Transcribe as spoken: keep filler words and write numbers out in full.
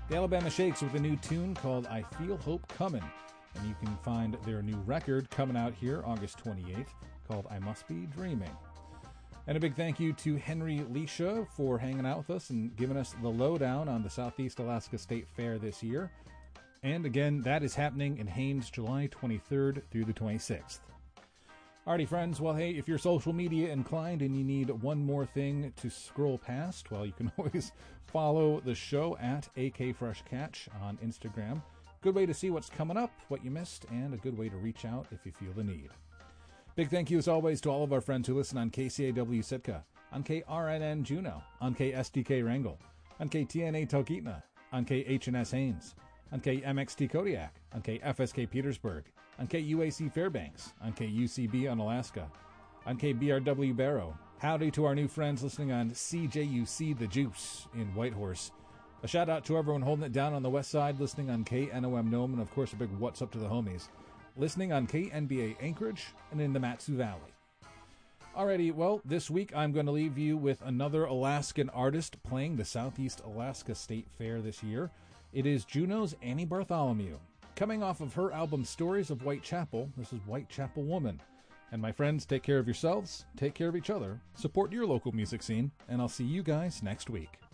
The Alabama Shakes with a new tune called I Feel Hope Comin'. And you can find their new record coming out here August twenty-eighth called I Must Be Dreaming. And a big thank you to Henry Leisha for hanging out with us and giving us the lowdown on the Southeast Alaska State Fair this year. And again, that is happening in Haines, July twenty-third through the twenty-sixth. Alrighty, friends. Well, hey, if you're social media inclined and you need one more thing to scroll past, well, you can always follow the show at A K Fresh Catch on Instagram. Good way to see what's coming up, what you missed, and a good way to reach out if you feel the need. Big thank you, as always, to all of our friends who listen on K C A W Sitka, on K R N N Juneau, on K S D K Wrangell, on K T N A Talkeetna, on K H N S Haines, on K M X T Kodiak, on K F S K Petersburg, on K U A C Fairbanks, on K U C B on Alaska, on K B R W Barrow. Howdy to our new friends listening on C J U C The Juice in Whitehorse. A shout out to everyone holding it down on the west side, listening on K N O M Nome, and of course a big what's up to the homies, listening on K N B A Anchorage and in the Mat-Su Valley. Alrighty, well, this week I'm going to leave you with another Alaskan artist playing the Southeast Alaska State Fair this year. It is Juneau's Annie Bartholomew. Coming off of her album Stories of Whitechapel, this is Whitechapel Woman. And my friends, take care of yourselves, take care of each other, support your local music scene, and I'll see you guys next week.